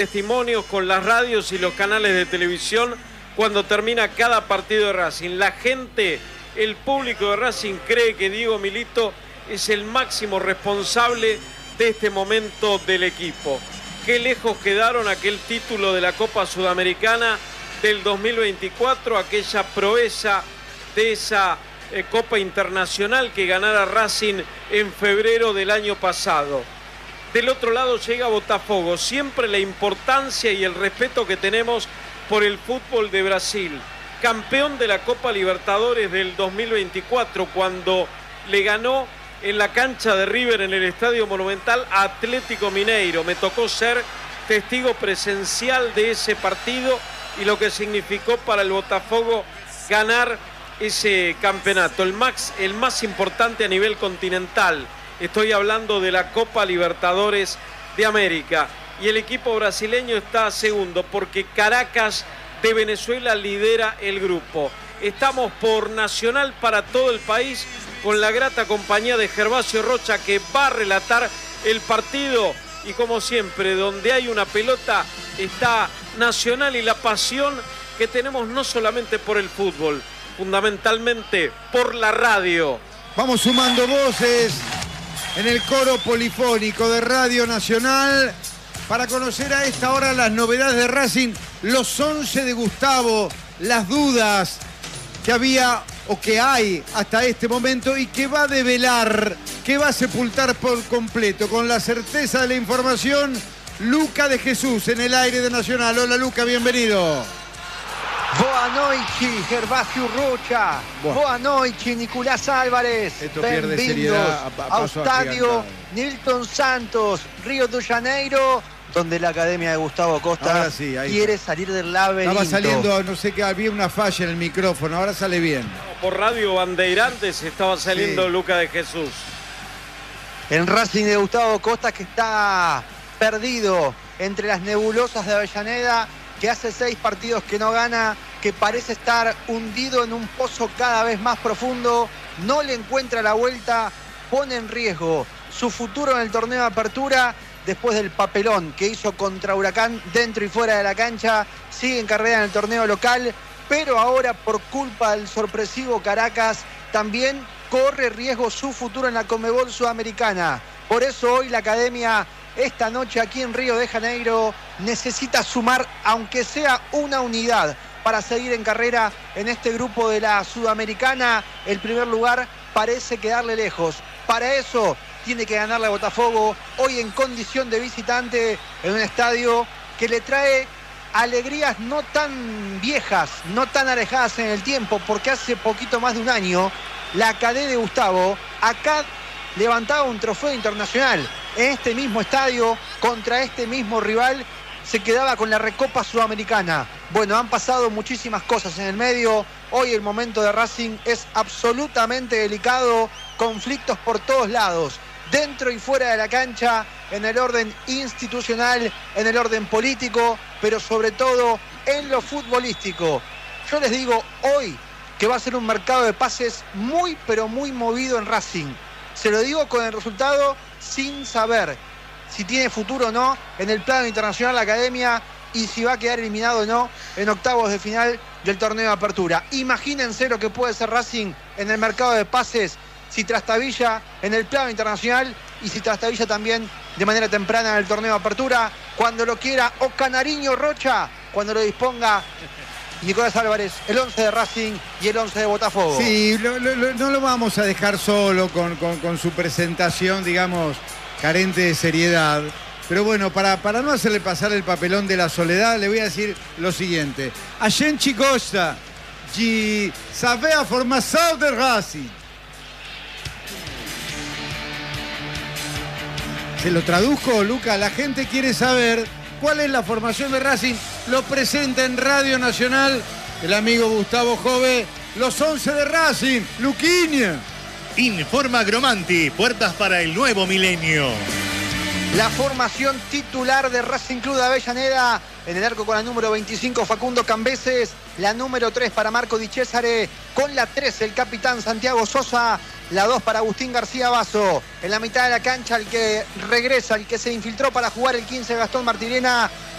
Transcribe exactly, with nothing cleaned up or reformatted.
testimonios con las radios y los canales de televisión cuando termina cada partido de Racing. La gente, el público de Racing cree que Diego Milito es el máximo responsable de este momento del equipo. Qué lejos quedaron aquel título de la Copa Sudamericana del dos mil veinticuatro, aquella proeza de esa eh, Copa Internacional que ganara Racing en febrero del año pasado. Del otro lado llega Botafogo, siempre la importancia y el respeto que tenemos por el fútbol de Brasil. Campeón de la Copa Libertadores del dos mil veinticuatro, cuando le ganó en la cancha de River en el Estadio Monumental a Atlético Mineiro. Me tocó ser testigo presencial de ese partido y lo que significó para el Botafogo ganar ese campeonato, el más, el más importante a nivel continental. Estoy hablando de la Copa Libertadores de América. Y el equipo brasileño está segundo porque Caracas de Venezuela lidera el grupo. Estamos por Nacional para todo el país con la grata compañía de Gervasio Rocha, que va a relatar el partido. Y como siempre, donde hay una pelota está Nacional y la pasión que tenemos no solamente por el fútbol, fundamentalmente por la radio. Vamos sumando voces en el coro polifónico de Radio Nacional para conocer a esta hora las novedades de Racing, los once de Gustavo, las dudas que había o que hay hasta este momento y que va a develar, que va a sepultar por completo con la certeza de la información, Luca de Jesús en el aire de Nacional. Hola Luca, bienvenido. Boa noite, Gervasio Rocha. Boa, Boa noite, Nicolás Álvarez. Esto pierde seriedad a, a ao Estádio Nilton Santos, Río de Janeiro, donde la Academia de Gustavo Costa sí, quiere está. salir del laberinto. Estaba saliendo, no sé qué, había una falla en el micrófono, ahora sale bien. Por Radio Bandeirantes estaba saliendo sí. Luca de Jesús. El Racing de Gustavo Costa, que está perdido entre las nebulosas de Avellaneda, que hace seis partidos que no gana, que parece estar hundido en un pozo cada vez más profundo, no le encuentra la vuelta, pone en riesgo su futuro en el torneo de apertura después del papelón que hizo contra Huracán dentro y fuera de la cancha, sigue en carrera en el torneo local, pero ahora por culpa del sorpresivo Caracas también corre riesgo su futuro en la Conmebol Sudamericana. Por eso hoy la Academia, esta noche aquí en Río de Janeiro, necesita sumar aunque sea una unidad para seguir en carrera en este grupo de la Sudamericana. El primer lugar parece quedarle lejos. Para eso tiene que ganarle a Botafogo hoy en condición de visitante en un estadio que le trae alegrías no tan viejas, no tan alejadas en el tiempo, porque hace poquito más de un año la Academia de Gustavo acá levantaba un trofeo internacional. En este mismo estadio, contra este mismo rival, se quedaba con la Recopa Sudamericana. Bueno, han pasado muchísimas cosas en el medio. Hoy el momento de Racing es absolutamente delicado. Conflictos por todos lados, dentro y fuera de la cancha, en el orden institucional, en el orden político, pero sobre todo en lo futbolístico. Yo les digo hoy que va a ser un mercado de pases muy, pero muy movido en Racing. Se lo digo con el resultado sin saber si tiene futuro o no en el plano internacional la Academia y si va a quedar eliminado o no en octavos de final del torneo de apertura. Imagínense lo que puede ser Racing en el mercado de pases si trastabilla en el plano internacional y si trastabilla también de manera temprana en el torneo de apertura, cuando lo quiera o Canariño Rocha, cuando lo disponga Nicolás Álvarez, el once de Racing y el once de Botafogo. Sí, lo, lo, no lo vamos a dejar solo con, con, con su presentación, digamos, carente de seriedad. Pero bueno, para, para no hacerle pasar el papelón de la soledad, le voy a decir lo siguiente. A gente gosta de saber a formação de Racing. ¿Se lo traduzco, Luca? La gente quiere saber cuál es la formación de Racing. Lo presenta en Radio Nacional el amigo Gustavo Jove. Los once de Racing. Luquiña. Informa Gromanti. Puertas para el nuevo milenio. La formación titular de Racing Club de Avellaneda. En el arco con la número veinticinco, Facundo Cambeses. La número tres para Marco Di Cesare. Con la tres, el capitán Santiago Sosa. La dos para Agustín García Basso. En la mitad de la cancha, el que regresa, el que se infiltró para jugar el quince, Gastón Martirena.